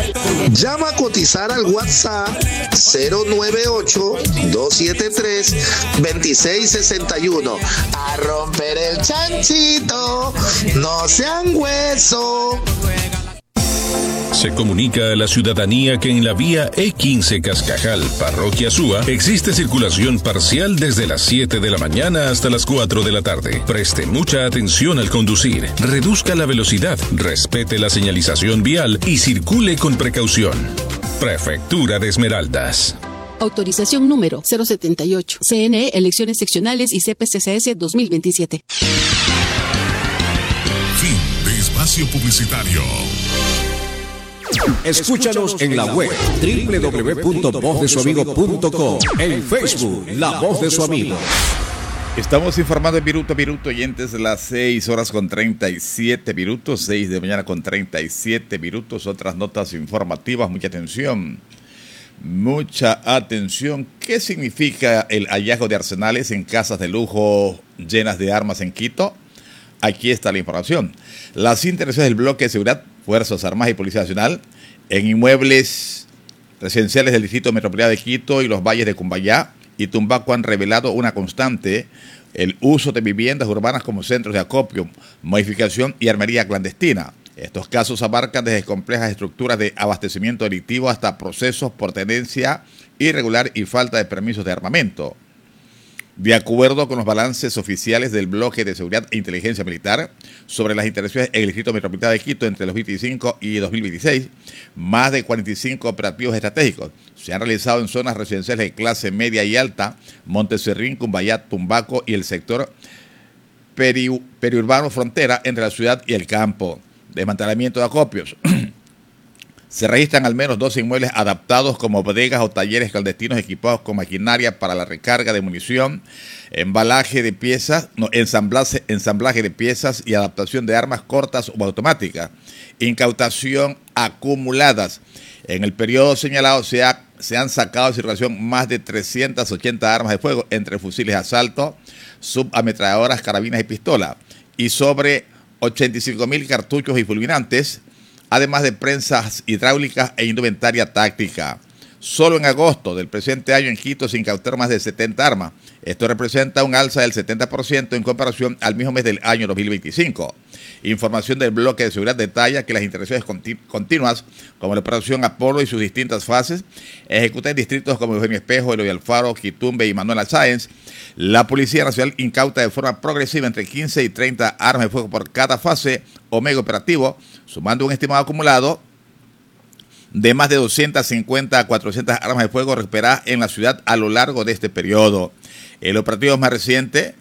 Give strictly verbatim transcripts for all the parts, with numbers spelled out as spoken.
Llama a cotizar al WhatsApp cero nueve ocho, dos siete tres, dos seis seis uno. A romper el chanchito, no sean hueso. Se comunica a la ciudadanía que en la vía E quince Cascajal, Parroquia Súa, existe circulación parcial desde las siete de la mañana hasta las cuatro de la tarde. Preste mucha atención al conducir, reduzca la velocidad, respete la señalización vial y circule con precaución. Prefectura de Esmeraldas. Autorización número cero setenta y ocho. C N E, Elecciones Seccionales y C P C C S dos mil veintisiete. Fin de espacio publicitario. Escúchanos en la web doble u doble u doble u punto voz de su amigo punto com, en Facebook La Voz de su Amigo. Estamos informando en minuto a minuto, oyentes, las seis horas con treinta y siete minutos, seis de mañana con treinta y siete minutos. Otras notas informativas, mucha atención, mucha atención. ¿Qué significa el hallazgo de arsenales en casas de lujo llenas de armas en Quito? Aquí está la información. Las intervenciones del bloque de seguridad, Fuerzas Armadas y Policía Nacional, en inmuebles residenciales del Distrito Metropolitano de Quito y los valles de Cumbayá y Tumbaco han revelado una constante el uso de viviendas urbanas como centros de acopio, modificación y armería clandestina. Estos casos abarcan desde complejas estructuras de abastecimiento delictivo hasta procesos por tenencia irregular y falta de permisos de armamento. De acuerdo con los balances oficiales del Bloque de Seguridad e Inteligencia Militar sobre las intervenciones en el Distrito Metropolitano de Quito entre dos mil veinticinco y dos mil veintiséis, más de cuarenta y cinco operativos estratégicos se han realizado en zonas residenciales de clase media y alta, Monteserrín, Cumbayá, Tumbaco y el sector peri- periurbano frontera entre la ciudad y el campo. Desmantelamiento de acopios. Se registran al menos doce inmuebles adaptados como bodegas o talleres clandestinos equipados con maquinaria para la recarga de munición, embalaje de piezas, no, ensamblaje, ensamblaje de piezas y adaptación de armas cortas o automáticas. Incautación acumuladas. En el periodo señalado se, ha, se han sacado de circulación más de trescientas ochenta armas de fuego entre fusiles de asalto, subametralladoras, carabinas y pistolas, y sobre ochenta y cinco mil cartuchos y fulminantes, además de prensas hidráulicas e indumentaria táctica. Solo en agosto del presente año en Quito se incautaron más de setenta armas. Esto representa un alza del setenta por ciento en comparación al mismo mes del año dos mil veinticinco. Información del bloque de seguridad detalla que las intervenciones continu- continuas, como la operación Apolo y sus distintas fases, ejecutan en distritos como Eugenio Espejo, Eloy Alfaro, Quitumbe y Manuel Sáenz. La Policía Nacional incauta de forma progresiva entre quince y treinta armas de fuego por cada fase o mega operativo, sumando un estimado acumulado de más de doscientas cincuenta a cuatrocientas armas de fuego recuperadas en la ciudad a lo largo de este periodo. El operativo más reciente,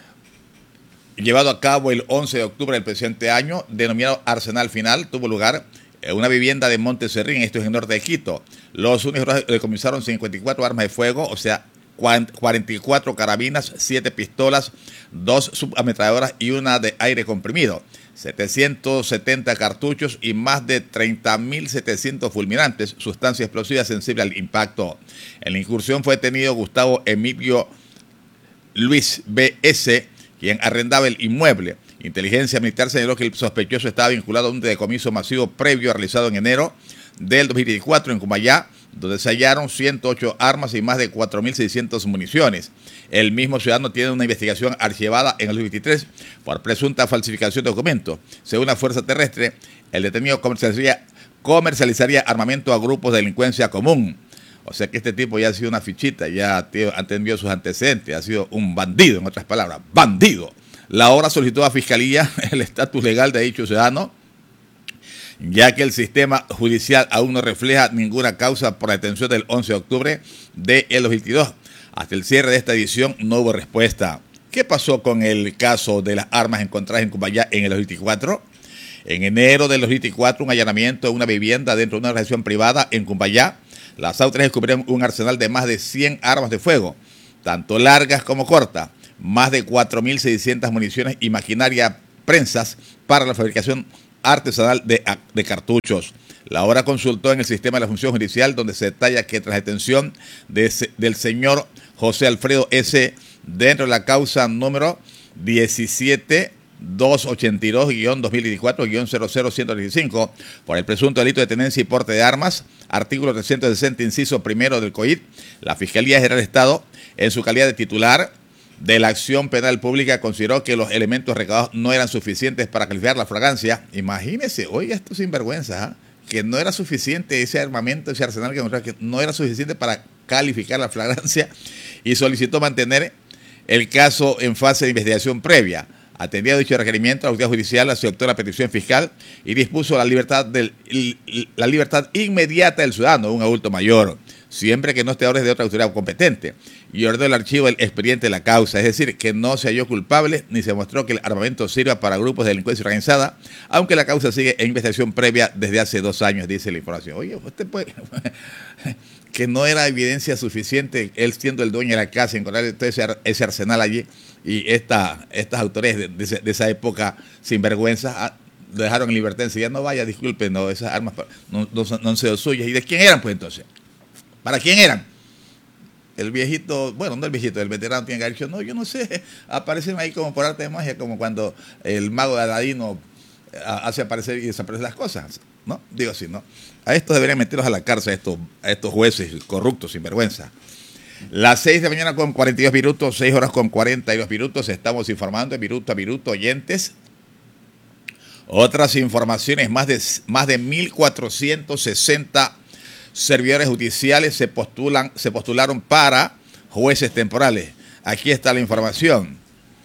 llevado a cabo el once de octubre del presente año, denominado Arsenal Final, tuvo lugar en una vivienda de Monteserrín, esto es en el norte de Quito. Los únicos decomisaron cincuenta y cuatro armas de fuego, o sea, cuarenta y cuatro carabinas, siete pistolas, dos subametralladoras y una de aire comprimido, setecientos setenta cartuchos y más de treinta mil setecientos fulminantes, sustancia explosiva sensible al impacto. En la incursión fue detenido Gustavo Emilio Luis B S, quien arrendaba el inmueble. Inteligencia Militar señaló que el sospechoso estaba vinculado a un decomiso masivo previo realizado en enero del dos mil veinticuatro en Cumbayá, donde se hallaron ciento ocho armas y más de cuatro mil seiscientas municiones. El mismo ciudadano tiene una investigación archivada en el dos mil veintitrés por presunta falsificación de documentos. Según la Fuerza Terrestre, el detenido comercializaría, comercializaría armamento a grupos de delincuencia común. O sea que este tipo ya ha sido una fichita, ya ha tenido sus antecedentes, ha sido un bandido, en otras palabras, bandido. La obra solicitó a Fiscalía el estatus legal de dicho ciudadano, ya que el sistema judicial aún no refleja ninguna causa por la detención del once de octubre del dos mil veintidós. Hasta el cierre de esta edición no hubo respuesta. ¿Qué pasó con el caso de las armas encontradas en Cumbayá en el dos mil veinticuatro? En enero del dos mil veinticuatro, un allanamiento de una vivienda dentro de una organización privada en Cumbayá, las autoridades descubrieron un arsenal de más de cien armas de fuego, tanto largas como cortas, más de cuatro mil seiscientas municiones y maquinaria prensas para la fabricación artesanal de, de cartuchos. La obra consultó en el sistema de la función judicial, donde se detalla que tras detención de, del señor José Alfredo S. dentro de la causa número diecisiete doscientos ochenta y dos guión dos mil veinticuatro guión cero cero ciento veinticinco por el presunto delito de tenencia y porte de armas, artículo trescientos sesenta, inciso primero del C O I D. La Fiscalía General del Estado, en su calidad de titular de la acción penal pública, consideró que los elementos recabados no eran suficientes para calificar la flagrancia. Imagínese, oiga, esto sinvergüenza, ¿eh? Que no era suficiente ese armamento, ese arsenal que, que no era suficiente para calificar la flagrancia, y solicitó mantener el caso en fase de investigación previa. Atendido dicho requerimiento, la autoridad judicial aceptó la petición fiscal y dispuso la libertad, del, la libertad inmediata del ciudadano, un adulto mayor, siempre que no esté a orden de otra autoridad competente, y ordenó el archivo del expediente de la causa, es decir, que no se halló culpable ni se mostró que el armamento sirva para grupos de delincuencia organizada, aunque la causa sigue en investigación previa desde hace dos años, dice la información. Oye, usted puede... que no era evidencia suficiente, él siendo el dueño de la casa, encontrar ese, ese arsenal allí, y esta, estas autoridades de, de, de esa época sinvergüenza lo dejaron en libertad, ya no vaya, disculpen, no, esas armas no, no, no han sido suyas. ¿Y de quién eran, pues, entonces? ¿Para quién eran? El viejito, bueno, no el viejito, el veterano tiene que haber dicho, no, yo no sé, aparecen ahí como por arte de magia, como cuando el mago de Aladino hace aparecer y desaparecer las cosas, ¿no? Digo así, ¿no? A estos deberían meterlos a la cárcel, a estos, a estos jueces corruptos, sin vergüenza. Las seis de la mañana con cuarenta y dos minutos, seis horas con cuarenta y dos minutos, estamos informando de minuto a minuto, oyentes. Otras informaciones, más de, más de mil cuatrocientos sesenta servidores judiciales se postulan, se postularon para jueces temporales. Aquí está la información.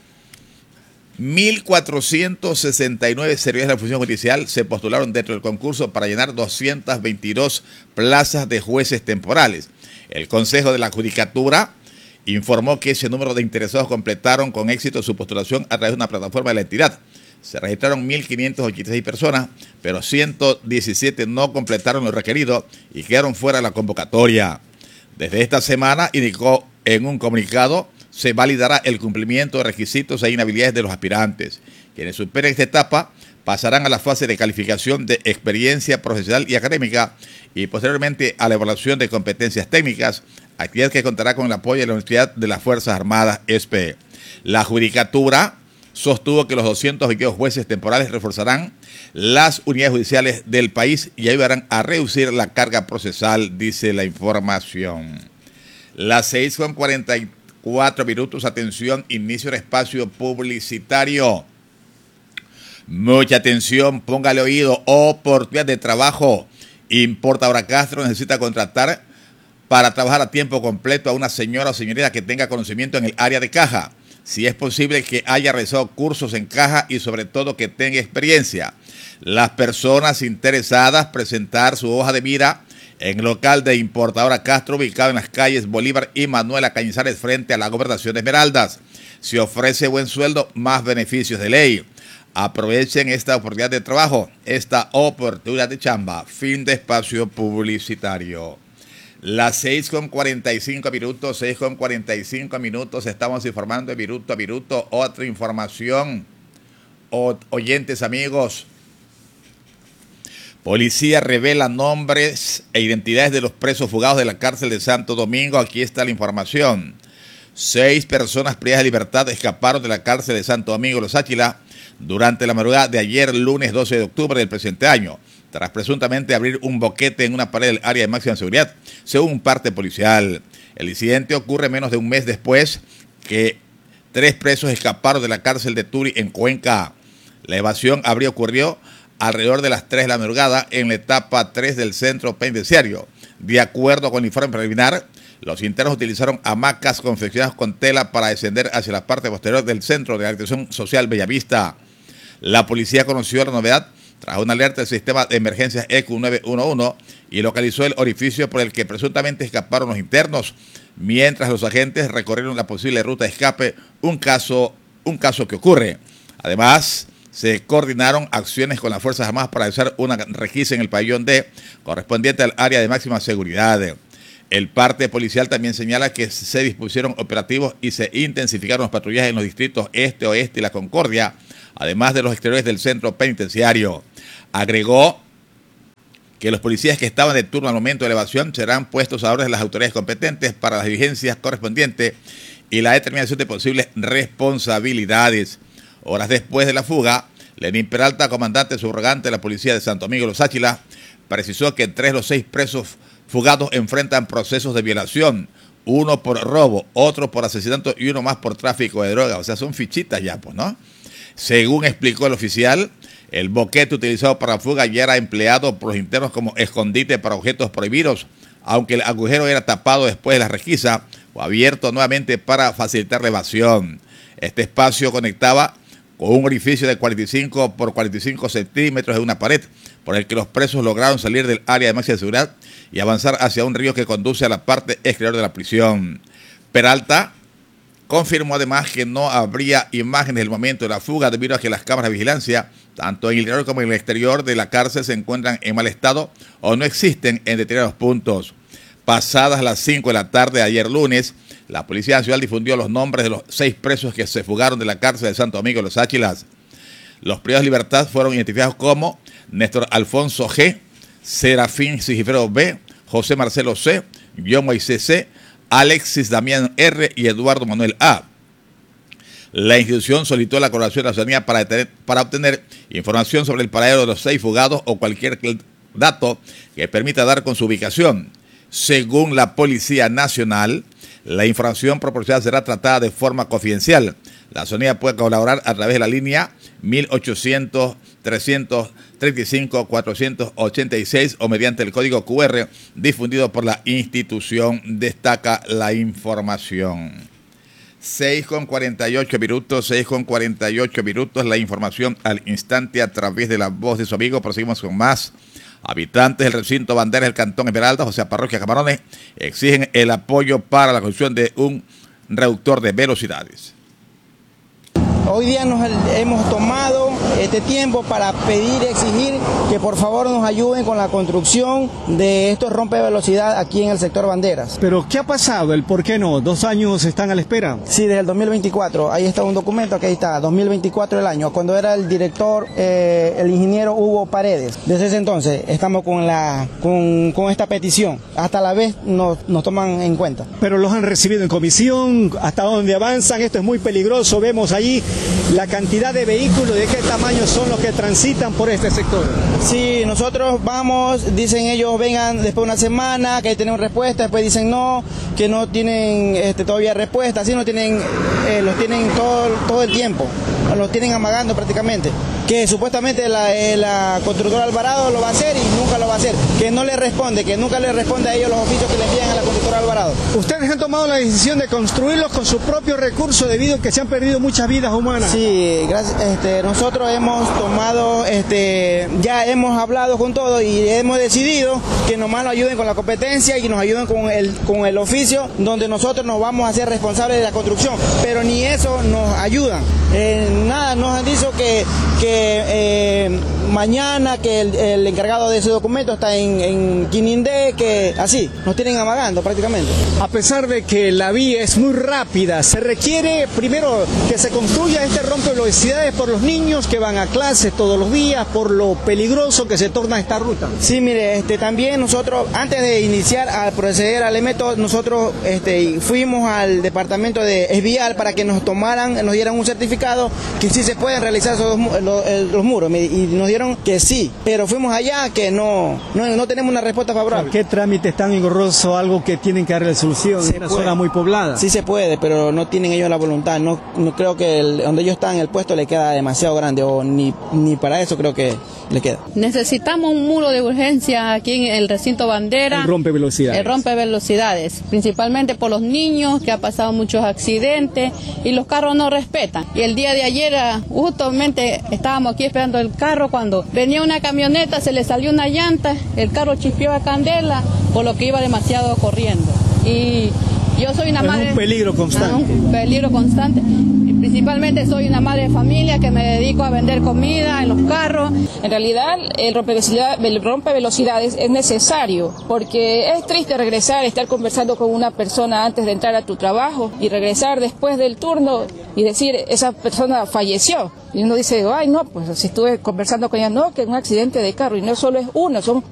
mil cuatrocientos sesenta y nueve servidores de la función judicial se postularon dentro del concurso para llenar doscientas veintidós plazas de jueces temporales. El Consejo de la Judicatura informó que ese número de interesados completaron con éxito su postulación a través de una plataforma de la entidad. Se registraron mil quinientas ochenta y seis personas, pero ciento diecisiete no completaron lo requerido y quedaron fuera de la convocatoria. Desde esta semana, indicó en un comunicado, se validará el cumplimiento de requisitos e inhabilidades de los aspirantes. Quienes superen esta etapa pasarán a la fase de calificación de experiencia profesional y académica y posteriormente a la evaluación de competencias técnicas, actividad que contará con el apoyo de la Universidad de las Fuerzas Armadas, E S P E. La Judicatura sostuvo que los doscientos veintidós jueces temporales reforzarán las unidades judiciales del país y ayudarán a reducir la carga procesal, dice la información. Las seis con cuarenta y cuatro minutos, atención, inicio del espacio publicitario. Mucha atención, póngale oído, oportunidad de trabajo. Importadora Castro necesita contratar para trabajar a tiempo completo a una señora o señorita que tenga conocimiento en el área de caja. Si es posible que haya realizado cursos en caja y sobre todo que tenga experiencia. Las personas interesadas presentar su hoja de vida en el local de Importadora Castro, ubicado en las calles Bolívar y Manuela Cañizares, frente a la Gobernación de Esmeraldas. Se ofrece buen sueldo, más beneficios de ley. Aprovechen esta oportunidad de trabajo, esta oportunidad de chamba. Fin de espacio publicitario. Las seis con cuarenta y cinco minutos, seis con cuarenta y cinco minutos, estamos informando de minuto a minuto. Otra información, o, oyentes amigos. Policía revela nombres e identidades de los presos fugados de la cárcel de Santo Domingo. Aquí está la información. Seis personas privadas de libertad escaparon de la cárcel de Santo Domingo, Los Áchila, durante la madrugada de ayer, lunes doce de octubre del presente año, tras presuntamente abrir un boquete en una pared del área de máxima seguridad, según un parte policial. El incidente ocurre menos de un mes después que tres presos escaparon de la cárcel de Turi en Cuenca. La evasión habría ocurrido alrededor de las tres de la madrugada en la etapa tres del centro penitenciario. De acuerdo con el informe preliminar, los internos utilizaron hamacas confeccionadas con tela para descender hacia la parte posterior del centro de la Atención Social Bellavista. La policía conoció la novedad tras una alerta del sistema de emergencias E Q nueve uno uno y localizó el orificio por el que presuntamente escaparon los internos, mientras los agentes recorrieron la posible ruta de escape, un caso, un caso que ocurre. Además, se coordinaron acciones con las Fuerzas Armadas para realizar una requisa en el pabellón D, correspondiente al área de máxima seguridad. El parte policial también señala que se dispusieron operativos y se intensificaron los patrullajes en los distritos Este, Oeste y La Concordia, además de los exteriores del centro penitenciario. Agregó que los policías que estaban de turno al momento de la evasión serán puestos a orden de las autoridades competentes para las diligencias correspondientes y la determinación de posibles responsabilidades. Horas después de la fuga, Lenín Peralta, comandante subrogante de la policía de Santo Domingo Los Áchilas, precisó que tres de los seis presos fugados enfrentan procesos de violación, uno por robo, otro por asesinato y uno más por tráfico de drogas. O sea, son fichitas ya, pues, ¿no? Según explicó el oficial, el boquete utilizado para la fuga ya era empleado por los internos como escondite para objetos prohibidos, aunque el agujero era tapado después de la requisa o abierto nuevamente para facilitar la evasión. Este espacio conectaba con un orificio de cuarenta y cinco por cuarenta y cinco centímetros de una pared, por el que los presos lograron salir del área de máxima seguridad y avanzar hacia un río que conduce a la parte exterior de la prisión. Peralta confirmó además que no habría imágenes del momento de la fuga debido a que las cámaras de vigilancia, tanto en el interior como en el exterior de la cárcel, se encuentran en mal estado o no existen en determinados puntos. Pasadas las cinco de la tarde de ayer lunes, la Policía Nacional difundió los nombres de los seis presos que se fugaron de la cárcel de Santo Domingo Los Áchilas. Los privados de libertad fueron identificados como Néstor Alfonso G., Serafín Sigifredo B., José Marcelo C., John Moisés C., Alexis Damián R. y Eduardo Manuel A. La institución solicitó la colaboración de la ciudadanía para, detener, para obtener información sobre el paradero de los seis fugados o cualquier dato que permita dar con su ubicación. Según la Policía Nacional, la información proporcionada será tratada de forma confidencial. La ciudadanía puede colaborar a través de la línea mil ochocientos, trescientos treinta y cinco, cuatrocientos ochenta y seis o mediante el código cu erre difundido por la institución, destaca la información. seis con cuarenta y ocho minutos, seis con cuarenta y ocho minutos, la información al instante a través de la voz de su amigo. Proseguimos con más. Habitantes del recinto Banderas del Cantón Esmeralda, o sea, Parroquia Camarones, exigen el apoyo para la construcción de un reductor de velocidades. Hoy día nos hemos tomado este tiempo para pedir y exigir que por favor nos ayuden con la construcción de estos rompevelocidad aquí en el sector Banderas. ¿Pero qué ha pasado? ¿El por qué no? ¿Dos años están a la espera? Sí, desde el dos mil veinticuatro. Ahí está un documento, que ahí está, dos mil veinticuatro el año, cuando era el director, eh, el ingeniero Hugo Paredes. Desde ese entonces estamos con, la, con, con esta petición. Hasta la vez nos, nos toman en cuenta. ¿Pero los han recibido en comisión? ¿Hasta dónde avanzan? Esto es muy peligroso. Vemos allí la cantidad de vehículos, ¿de qué tamaño son los que transitan por este sector? Sí, nosotros vamos, dicen ellos vengan después de una semana, que tenemos respuesta, después dicen no, que no tienen este, todavía respuesta, así no tienen, eh, los tienen todo, todo el tiempo, los tienen amagando prácticamente, que supuestamente la, eh, la constructora Alvarado lo va a hacer y nunca lo va a hacer, que no le responde, que nunca le responde a ellos los oficios que le envían a la constructora Alvarado. ¿Ustedes han tomado la decisión de construirlos con su propio recurso debido a que se han perdido muchas vidas humanas? Sí, gracias, este, nosotros hemos tomado, este, ya hemos hablado con todos y hemos decidido que nomás nos ayuden con la competencia y que nos ayuden con el, con el oficio donde nosotros nos vamos a hacer responsables de la construcción, pero ni eso nos ayudan. Eh, nada, nos han dicho que, que eh, mañana que el, el encargado de ese documento está en, en Quinindé, que así, nos tienen amagando prácticamente. A pesar de que la vía es muy rápida, se requiere primero que se construya este rompevelocidades por los niños que van a clases todos los días, por lo peligroso que se torna esta ruta. Sí, mire, este, también nosotros, antes de iniciar a proceder al EMETO, nosotros este, fuimos al departamento de Esvial para que nos tomaran, nos dieran un certificado que sí se pueden realizar esos dos, los, los muros, y nos dieron que sí, pero fuimos allá que no, no, no tenemos una respuesta favorable. ¿Qué trámite tan engorroso, algo que tienen que darle solución en una zona muy poblada? Sí se puede, pero no tienen ellos la voluntad, no, no creo que el, donde ellos están, el puesto le queda demasiado grande, o ni, ni para eso creo que le queda. Necesitamos un muro de urgencia aquí en el recinto Bandera. El rompe velocidades. El rompe velocidades, principalmente por los niños, que ha pasado muchos accidentes y los carros no respetan. Y el día de ayer, justamente estábamos aquí esperando el carro, cuando venía una camioneta, se le salió una llanta, el carro chispeó a candela, por lo que iba demasiado corriendo. Y yo soy una es madre... un peligro constante. Ah, un peligro constante. Principalmente soy una madre de familia que me dedico a vender comida en los carros. En realidad el rompevelocidades, el rompevelocidades es necesario, porque es triste regresar, estar conversando con una persona antes de entrar a tu trabajo y regresar después del turno y decir esa persona falleció. Y uno dice, ay no, pues si estuve conversando con ella, no, que es un accidente de carro, y no solo es uno, son